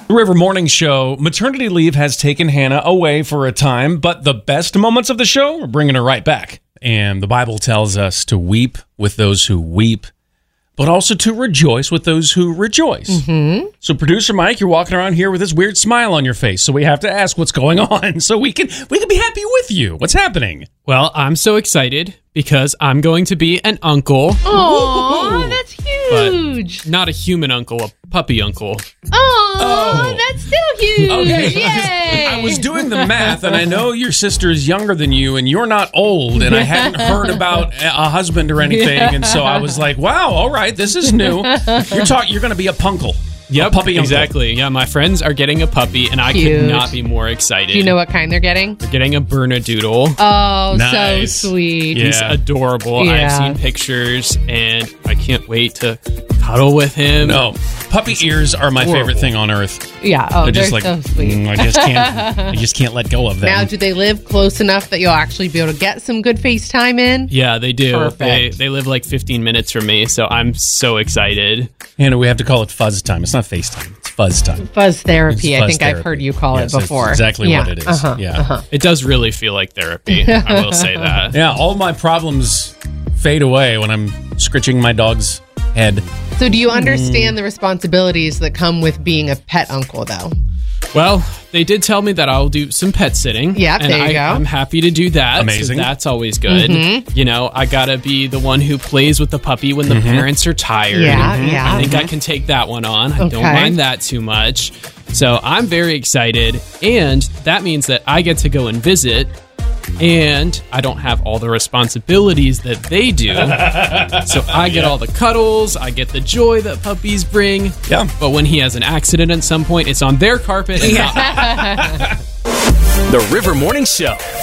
The River Morning Show, maternity leave has taken Hannah away for a time, but the best moments of the show, we're bringing her right back. And the Bible tells us to weep with those who weep, but also to rejoice with those who rejoice. Mm-hmm. So producer Mike, you're walking around here with this weird smile on your face, so we have to ask what's going on so we can be happy with you. What's happening? Well, I'm so excited because I'm going to be an uncle. Oh, that's huge. But not a human uncle, a puppy uncle. Oh, that's still huge. Okay. Yay. I was doing the math, and I know your sister is younger than you, and you're not old, and I hadn't heard about a husband or anything, and so I was like, wow, all right, this is new. You're going to be a punkle. Yep, puppy uncle. exactly. Yeah, my friends are getting a puppy, and I Cute. could not be more excited. Do you know what kind they're getting? They're getting a Bernedoodle. Oh, Nice. so sweet. He's adorable. Yeah. I've seen pictures, and I can't wait to cuddle with him. No, puppy ears are my favorite thing on earth. Yeah. Oh, They're they're just like, so sweet. I just can't let go of them. Now, do they live close enough that you'll actually be able to get some good FaceTime in? Yeah, they do. Perfect. They live like 15 minutes from me, so I'm so excited. Hannah, we have to call it fuzz time. It's not FaceTime. It's fuzz time. Fuzz therapy. It's I fuzz think I've therapy. heard you call Yes, it before. That's exactly Yeah. what it is. Yeah. It does really feel like therapy. I will say that. Yeah, all my problems fade away when I'm scritching my dog's head. So do you understand the responsibilities that come with being a pet uncle, though? Well, they did tell me that I'll do some pet sitting. Yep, and there you go. I'm happy to do that. Amazing. So that's always good. Mm-hmm. You know, I gotta be the one who plays with the puppy when the parents are tired. Yeah, yeah. I think I can take that one on. I don't Okay. mind that too much. So I'm very excited. And that means that I get to go and visit. And I don't have all the responsibilities that they do. So I get all the cuddles, I get the joy that puppies bring. Yeah. But when he has an accident at some point, it's on their carpet and not The River Morning Show.